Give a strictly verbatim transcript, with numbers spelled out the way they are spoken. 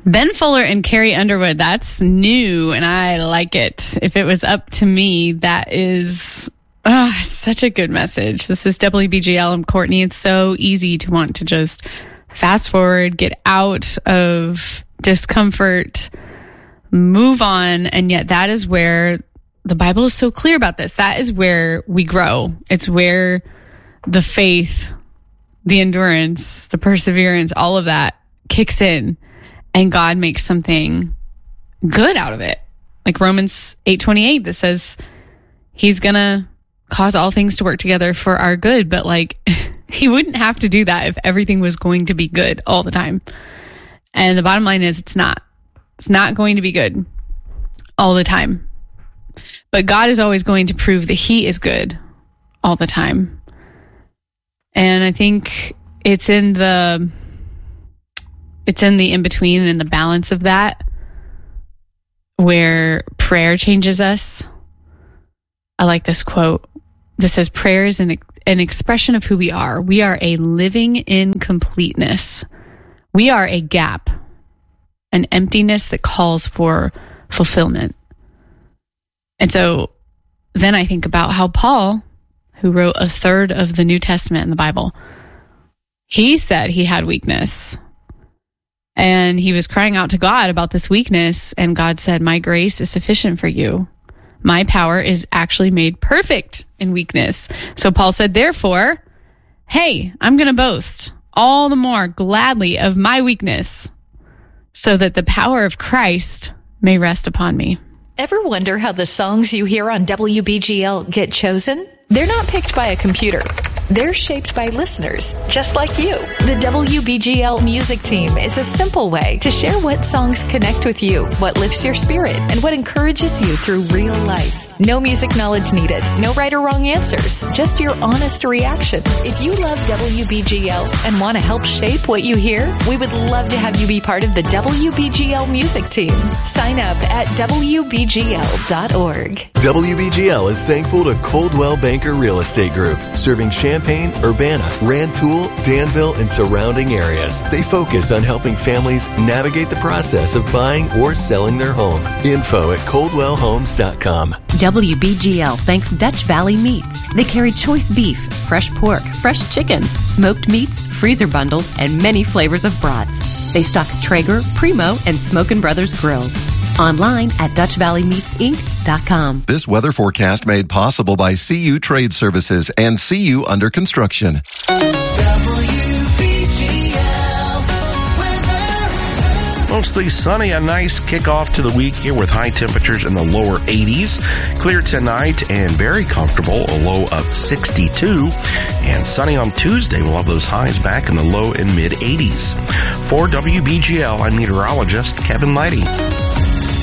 Ben Fuller and Carrie Underwood, that's new, and I like it. If it was up to me, that is oh, such a good message. This is W B G L. I'm Courtney. It's so easy to want to just fast forward, get out of discomfort, move on, and yet that is where the Bible is so clear about this. That is where we grow. It's where the faith, the endurance, the perseverance, all of that kicks in. And God makes something good out of it. Like Romans eight twenty-eight that says he's going to cause all things to work together for our good. But like he wouldn't have to do that if everything was going to be good all the time. And the bottom line is it's not. It's not going to be good all the time. But God is always going to prove that he is good all the time. And I think it's in the... It's in the in-between and the balance of that where prayer changes us. I like this quote that says, prayer is an, an expression of who we are. We are a living incompleteness. We are a gap, an emptiness that calls for fulfillment. And so then I think about how Paul, who wrote a third of the New Testament in the Bible, he said he had weakness. And he was crying out to God about this weakness. And God said, my grace is sufficient for you. My power is actually made perfect in weakness. So Paul said, therefore, hey, I'm going to boast all the more gladly of my weakness so that the power of Christ may rest upon me. Ever wonder how the songs you hear on W B G L get chosen? They're not picked by a computer. They're shaped by listeners, just like you. The W B G L music team is a simple way to share what songs connect with you, what lifts your spirit, and what encourages you through real life. No music knowledge needed, no right or wrong answers, just your honest reaction. If you love W B G L and want to help shape what you hear, we would love to have you be part of the W B G L music team. Sign up at W B G L dot org. W B G L is thankful to Coldwell Banker Real Estate Group, serving Champaign, Urbana, Rantoul, Danville, and surrounding areas. They focus on helping families navigate the process of buying or selling their home. Info at coldwell homes dot com. W B G L thanks Dutch Valley Meats. They carry choice beef, fresh pork, fresh chicken, smoked meats, freezer bundles, and many flavors of brats. They stock Traeger, Primo, and Smokin' Brothers grills. Online at dutch valley meats inc dot com. This weather forecast made possible by C U Trade Services and C U Under Construction. Mostly sunny, a nice kickoff to the week here with high temperatures in the lower eighties. Clear tonight and very comfortable, a low of sixty-two. And sunny on Tuesday, we'll have those highs back in the low and mid eighties. For W B G L, I'm meteorologist Kevin Lighty.